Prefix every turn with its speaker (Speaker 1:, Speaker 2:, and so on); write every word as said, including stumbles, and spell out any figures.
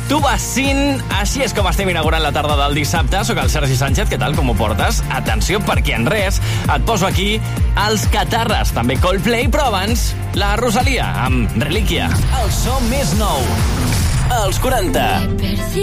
Speaker 1: Tu vas cint, així és com estem inaugurant la tarda del dissabte. Soc el Sergi Sánchez, què tal, com ho portes? Atenció, perquè en res et poso aquí els Catarres, també Coldplay, però abans la Rosalia amb Relíquia. El so més nou, els quaranta.